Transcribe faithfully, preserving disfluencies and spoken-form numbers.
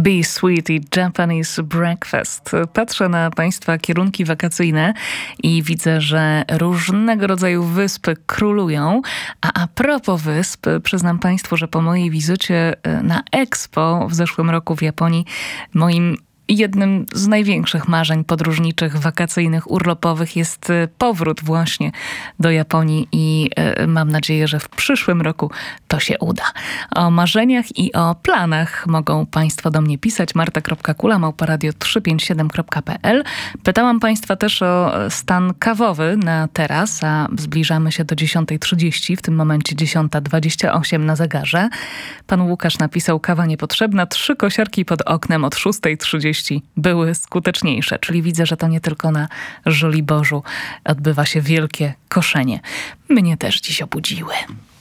Be Sweet i Japanese Breakfast. Patrzę na Państwa kierunki wakacyjne i widzę, że różnego rodzaju wyspy królują. A a propos wysp, przyznam Państwu, że po mojej wizycie na Expo w zeszłym roku w Japonii, moim jednym z największych marzeń podróżniczych, wakacyjnych, urlopowych jest powrót właśnie do Japonii i mam nadzieję, że w przyszłym roku to się uda. O marzeniach i o planach mogą Państwo do mnie pisać. marta kropka kula małpa radio trzysta pięćdziesiąt siedem kropka p l. Pytałam Państwa też o stan kawowy na teraz, a zbliżamy się do dziesiątej trzydzieści, w tym momencie dziesiąta dwadzieścia osiem na zegarze. Pan Łukasz napisał: kawa niepotrzebna, trzy kosiarki pod oknem od szóstej trzydzieści były skuteczniejsze. Czyli widzę, że to nie tylko na Żoliborzu odbywa się wielkie koszenie. Mnie też dziś obudziły.